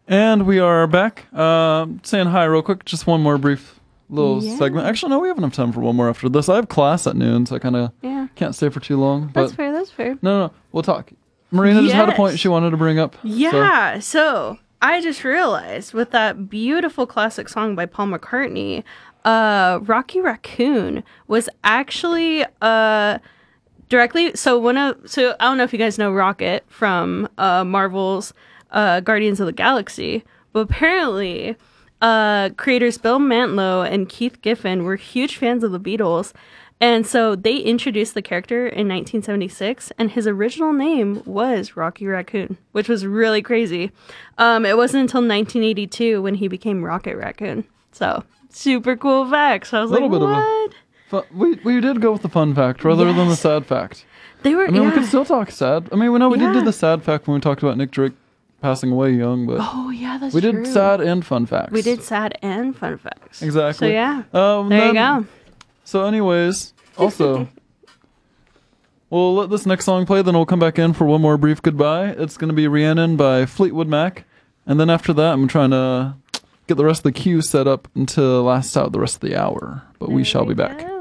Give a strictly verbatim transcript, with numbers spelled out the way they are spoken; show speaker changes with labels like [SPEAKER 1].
[SPEAKER 1] And we are back. Uh, saying hi real quick. Just one more brief little
[SPEAKER 2] Yeah.
[SPEAKER 1] segment. Actually, no, we have enough time for one more after this. I have class at noon, so I kind of
[SPEAKER 2] Yeah.
[SPEAKER 1] can't stay for too long. But
[SPEAKER 2] That's fair. That's fair.
[SPEAKER 1] No, no, no, we'll talk. Marina just had a point
[SPEAKER 2] Yes.
[SPEAKER 1] she wanted to bring up.
[SPEAKER 2] Yeah. So. I just realized with that beautiful classic song by Paul McCartney, uh, Rocky Raccoon was actually uh, directly. So one of so I don't know if you guys know Rocket from uh, Marvel's uh, Guardians of the Galaxy, but apparently uh, creators Bill Mantlo and Keith Giffen were huge fans of the Beatles. And so they introduced the character in nineteen seventy-six, and his original name was Rocky Raccoon, which was really crazy. Um, it wasn't until nineteen eighty-two when he became Rocket Raccoon. So, super cool fact. So I was
[SPEAKER 1] Little
[SPEAKER 2] like,
[SPEAKER 1] bit
[SPEAKER 2] what?
[SPEAKER 1] Of a fun, we, we did go with the fun fact rather than the
[SPEAKER 2] Yes.
[SPEAKER 1] sad fact.
[SPEAKER 2] They were,
[SPEAKER 1] I mean,
[SPEAKER 2] yeah.
[SPEAKER 1] we could still talk sad. I mean, we know we did do
[SPEAKER 2] Yeah.
[SPEAKER 1] the sad fact when we talked about Nick Drake passing away young, but
[SPEAKER 2] Oh, yeah, that's
[SPEAKER 1] we did
[SPEAKER 2] true.
[SPEAKER 1] sad and fun facts.
[SPEAKER 2] We did sad and fun facts.
[SPEAKER 1] Exactly.
[SPEAKER 2] So, yeah.
[SPEAKER 1] Um,
[SPEAKER 2] There you
[SPEAKER 1] then-
[SPEAKER 2] go.
[SPEAKER 1] So, anyways, also, we'll let this next song play, then we'll come back in for one more brief goodbye. It's going to be Rhiannon by Fleetwood Mac. And then after that, I'm trying to get the rest of the queue set up until last out the rest of the hour. But we
[SPEAKER 2] There
[SPEAKER 1] shall be
[SPEAKER 2] we
[SPEAKER 1] back.
[SPEAKER 2] go.